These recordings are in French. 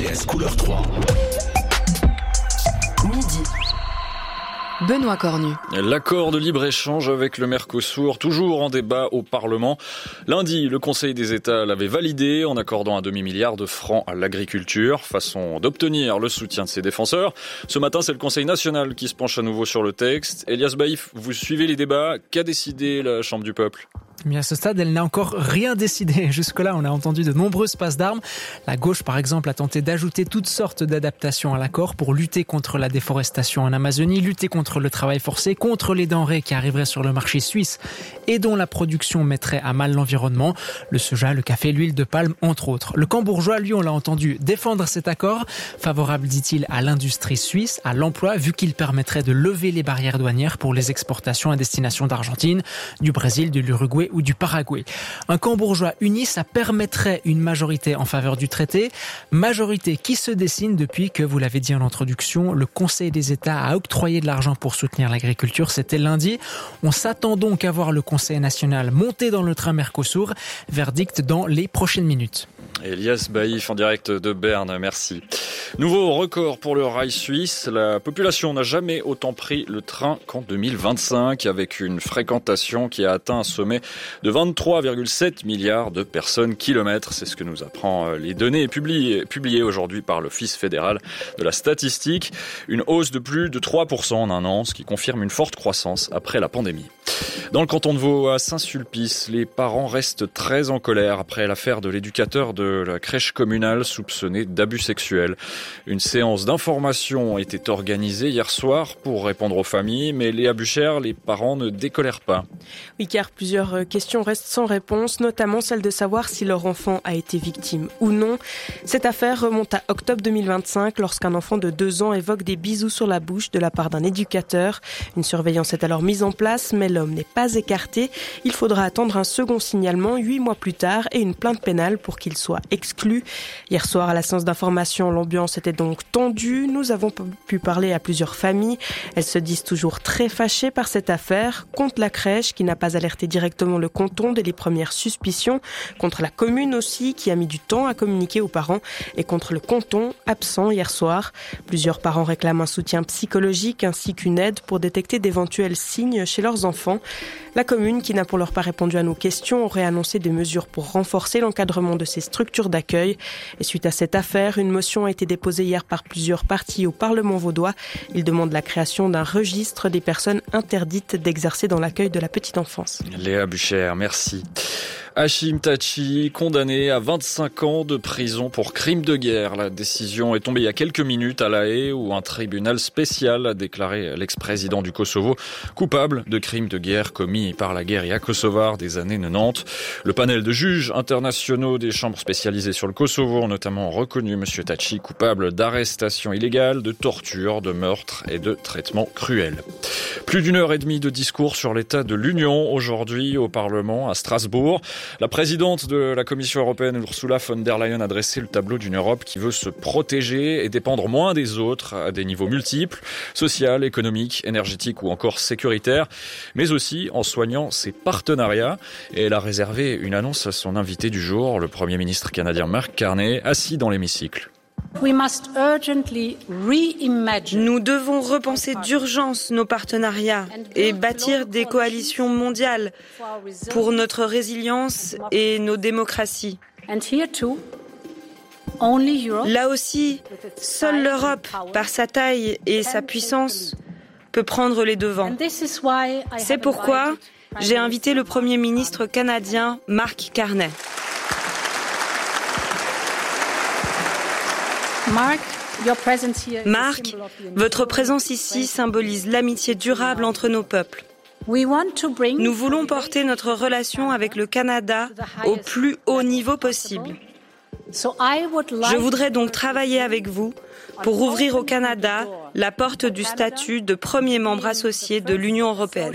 RTS couleur 3. Midi. Benoît Cornu. L'accord de libre-échange avec le Mercosur, toujours en débat au Parlement. Lundi, le Conseil des États l'avait validé en accordant un demi-milliard de francs à l'agriculture, façon d'obtenir le soutien de ses défenseurs. Ce matin, c'est le Conseil national qui se penche à nouveau sur le texte. Elias Baïf, vous suivez les débats. Qu'a décidé la Chambre du peuple ? Mais à ce stade, elle n'a encore rien décidé. Jusque-là, on a entendu de nombreuses passes d'armes. La gauche, par exemple, a tenté d'ajouter toutes sortes d'adaptations à l'accord pour lutter contre la déforestation en Amazonie, lutter contre le travail forcé, contre les denrées qui arriveraient sur le marché suisse et dont la production mettrait à mal l'environnement, le soja, le café, l'huile de palme, entre autres. Le camp bourgeois, lui, on l'a entendu défendre cet accord, favorable, dit-il, à l'industrie suisse, à l'emploi, vu qu'il permettrait de lever les barrières douanières pour les exportations à destination d'Argentine, du Brésil, de l'Uruguay ou du Paraguay. Un camp bourgeois uni, ça permettrait une majorité en faveur du traité, majorité qui se dessine depuis que, vous l'avez dit en introduction, le Conseil des États a octroyé de l'argent pour soutenir l'agriculture. C'était lundi. On s'attend donc à voir le Conseil national monter dans le train Mercosur. Verdict dans les prochaines minutes. Elias Baïf en direct de Berne, merci. Nouveau record pour le rail suisse. La population n'a jamais autant pris le train qu'en 2025, avec une fréquentation qui a atteint un sommet de 23,7 milliards de personnes kilomètres. C'est ce que nous apprend les données publiées aujourd'hui par l'Office fédéral de la statistique. Une hausse de plus de 3% en un an, ce qui confirme une forte croissance après la pandémie. Dans le canton de Vaud, à Saint-Sulpice, les parents restent très en colère après l'affaire de l'éducateur de la crèche communale soupçonné d'abus sexuels. Une séance d'information a été organisée hier soir pour répondre aux familles, mais Léa Buchère, les parents ne décolèrent pas. Oui, car plusieurs questions restent sans réponse, notamment celle de savoir si leur enfant a été victime ou non. Cette affaire remonte à octobre 2025, lorsqu'un enfant de 2 ans évoque des bisous sur la bouche de la part d'un éducateur. Une surveillance est alors mise en place, mais l'homme n'est pas écarté. Il faudra attendre un second signalement 8 mois plus tard et une plainte pénale pour qu'il soit exclu. Hier soir, à la séance d'information, l'ambiance était donc tendue. Nous avons pu parler à plusieurs familles. Elles se disent toujours très fâchées par cette affaire, contre la crèche qui n'a pas alerté directement le canton dès les premières suspicions, contre la commune aussi qui a mis du temps à communiquer aux parents et contre le canton absent hier soir. Plusieurs parents réclament un soutien psychologique ainsi qu'une aide pour détecter d'éventuels signes chez leurs enfants. La commune, qui n'a pour leur part répondu à nos questions, aurait annoncé des mesures pour renforcer l'encadrement de ces structures d'accueil. Et suite à cette affaire, une motion a été déposée hier par plusieurs partis au Parlement vaudois. Ils demandent la création d'un registre des personnes interdites d'exercer dans l'accueil de la petite enfance. Léa Buchère, merci. Hachim Tachi, condamné à 25 ans de prison pour crime de guerre. La décision est tombée il y a quelques minutes à La Haye, où un tribunal spécial a déclaré l'ex-président du Kosovo coupable de crimes de guerre commis par la guérilla kosovare des années 90. Le panel de juges internationaux des chambres spécialisées sur le Kosovo ont notamment reconnu M. Tachi coupable d'arrestation illégale, de torture, de meurtre et de traitement cruel. Plus d'une heure et demie de discours sur l'état de l'Union aujourd'hui au Parlement à Strasbourg. La présidente de la Commission européenne, Ursula von der Leyen, a dressé le tableau d'une Europe qui veut se protéger et dépendre moins des autres à des niveaux multiples, social, économique, énergétique ou encore sécuritaire, mais aussi en soignant ses partenariats. Et elle a réservé une annonce à son invité du jour, le Premier ministre canadien Mark Carney, assis dans l'hémicycle. Nous devons repenser d'urgence nos partenariats et bâtir des coalitions mondiales pour notre résilience et nos démocraties. Là aussi, seule l'Europe, par sa taille et sa puissance, peut prendre les devants. C'est pourquoi j'ai invité le Premier ministre canadien Mark Carney. Mark, votre présence ici symbolise l'amitié durable entre nos peuples. Nous voulons porter notre relation avec le Canada au plus haut niveau possible. Je voudrais donc travailler avec vous pour ouvrir au Canada la porte du statut de premier membre associé de l'Union européenne.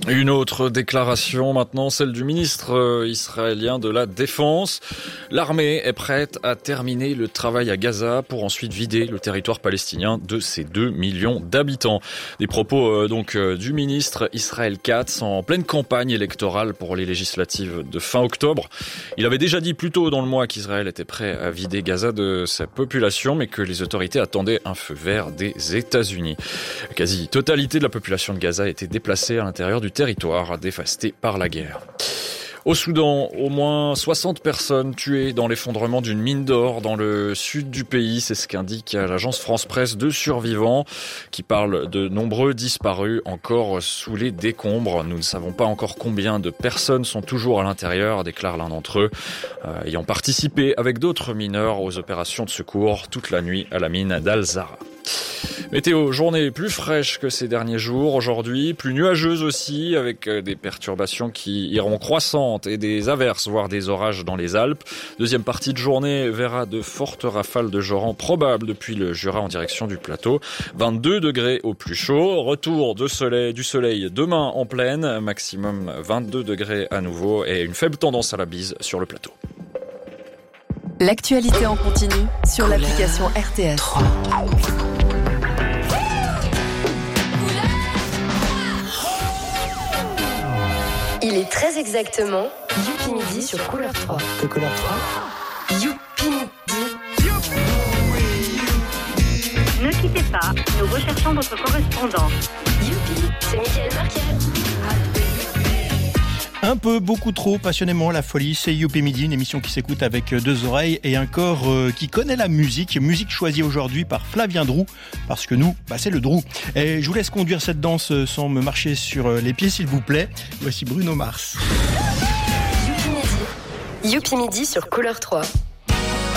Une autre déclaration maintenant, celle du ministre israélien de la Défense. L'armée est prête à terminer le travail à Gaza pour ensuite vider le territoire palestinien de ses 2 millions d'habitants. Des propos du ministre Israël Katz en pleine campagne électorale pour les législatives de fin octobre. Il avait déjà dit plus tôt dans le mois qu'Israël était prêt à vider Gaza de sa population, mais que les autorités attendaient un feu vert des États-Unis. La quasi-totalité de la population de Gaza a été déplacée à l'intérieur du territoire dévasté par la guerre. Au Soudan, au moins 60 personnes tuées dans l'effondrement d'une mine d'or dans le sud du pays. C'est ce qu'indique l'agence France-Presse. 2 survivants qui parlent de nombreux disparus encore sous les décombres. Nous ne savons pas encore combien de personnes sont toujours à l'intérieur, déclare l'un d'entre eux, ayant participé avec d'autres mineurs aux opérations de secours toute la nuit à la mine d'Al-Zahra. Météo, journée plus fraîche que ces derniers jours aujourd'hui, plus nuageuse aussi, avec des perturbations qui iront croissantes et des averses, voire des orages dans les Alpes. Deuxième partie de journée verra de fortes rafales de Joran probables depuis le Jura en direction du plateau. 22 degrés au plus chaud, retour du soleil demain en pleine, maximum 22 degrés à nouveau et une faible tendance à la bise sur le plateau. L'actualité en continu sur l'application RTS. Il est très exactement Youpi Midi sur Couleur 3. Que Couleur 3 Youpi Midi. Ne quittez pas, nous recherchons votre correspondant. Youpi, c'est Mickaël Marquet. Un peu, beaucoup trop, passionnément, la folie, c'est Youpi Midi, une émission qui s'écoute avec 2 oreilles et un corps qui connaît la musique. Musique choisie aujourd'hui par Flavien Drou, parce que nous, c'est le Drou. Et je vous laisse conduire cette danse sans me marcher sur les pieds, s'il vous plaît. Voici Bruno Mars. Youpi Midi sur Couleur 3.